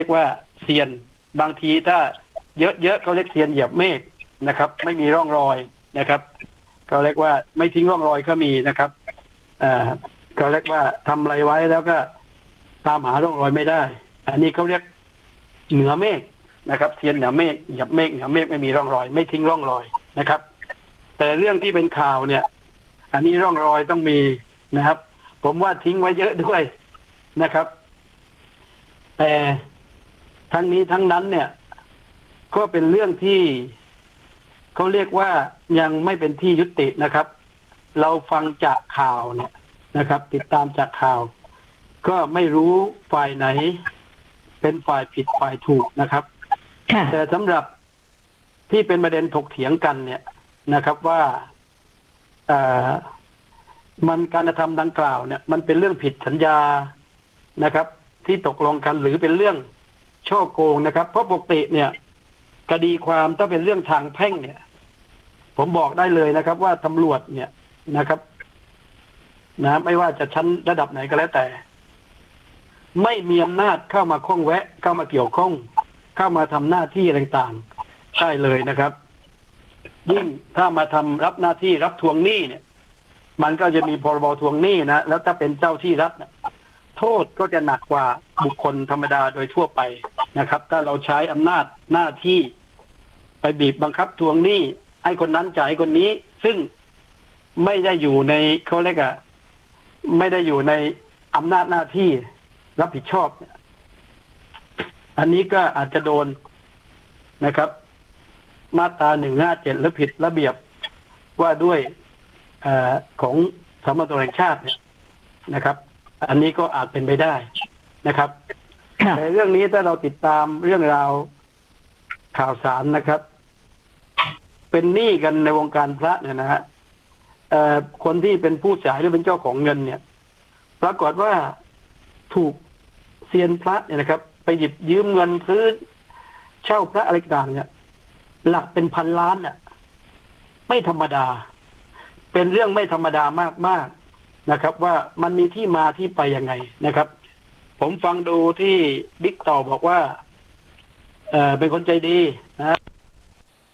รียกว่าเซียนบางทีถ้าเยอะๆเขาเรียกเซียนเหยียบเมฆนะครับไม่มีร่องรอยนะครับเขาเรียกว่าไม่ทิ้งร่องรอยก็มีนะครับเขาเรียกว่าทำอะไรไว้แล้วก็ตามหาร่องรอยไม่ได้อันนี้เขาเรียกเหนือเมฆนะครับเซียนเหนือเมฆเหยียบเมฆเหนือเมฆไม่มีร่องรอยไม่ทิ้งร่องรอยนะครับแต่เรื่องที่เป็นข่าวเนี่ยอันนี้ร่องรอยต้องมีนะครับผมว่าทิ้งไว้เยอะด้วยนะครับแต่ทั้งนี้ทั้งนั้นเนี่ยก็เป็นเรื่องที่เขาเรียกว่ายังไม่เป็นที่ยุตินะครับเราฟังจากข่าวเนี่ยนะครับติดตามจากข่าวก็ไม่รู้ฝ่ายไหนเป็นฝ่ายผิดฝ่ายถูกนะครับแต่สำหรับที่เป็นประเด็นถกเถียงกันเนี่ยนะครับว่ามันการกระทำดังกล่าวเนี่ยมันเป็นเรื่องผิดสัญญานะครับที่ตกลงกันหรือเป็นเรื่องช่อโกงนะครับเพราะปกติเนี่ยคดีความถ้าเป็นเรื่องทางแพ่งเนี่ยผมบอกได้เลยนะครับว่าตำรวจเนี่ยนะครับนะไม่ว่าจะชั้นระดับไหนก็แล้วแต่ไม่มีอำนาจเข้ามาข้องแวะเข้ามาเกี่ยวข้องเข้ามาทำหน้าที่ต่างๆใช่เลยนะครับยิ่งถ้ามาทำรับหน้าที่รับทวงหนี้เนี่ยมันก็จะมีพรบทวงหนี้นะแล้วถ้าเป็นเจ้าที่รัฐโทษก็จะหนักกว่าบุคคลธรรมดาโดยทั่วไปนะครับถ้าเราใช้อำนาจหน้าที่ไปบีบบังคับทวงหนี้ให้คนนั้นจ่ายคนนี้ซึ่งไม่ได้อยู่ในเขาเรียกไม่ได้อยู่ในอำนาจหน้าที่รับผิดชอบอันนี้ก็อาจจะโดนนะครับมาตรา157หรือผิดระเบียบว่าด้วยของสำนักงานตำรวจแห่งชาติเนี่ยนะครับอันนี้ก็อาจเป็นไปได้นะครับแต่เรื่องนี้ถ้าเราติดตามเรื่องราวข่าวสารนะครับเป็นหนี้กันในวงการพระเนี่ยนะฮะคนที่เป็นผู้จ่ายหรือเป็นเจ้าของเงินเนี่ยปรากฏว่าถูกเซียนพระเนี่ยนะครับไปหยิบยืมเงินซื้อเช่าพระอะไรต่างเนี่ยหลักเป็นพันล้านน่ะไม่ธรรมดาเป็นเรื่องไม่ธรรมดามากๆนะครับว่ามันมีที่มาที่ไปยังไงนะครับผมฟังดูที่บิ๊กต่อบอกว่าเป็นคนใจดีนะ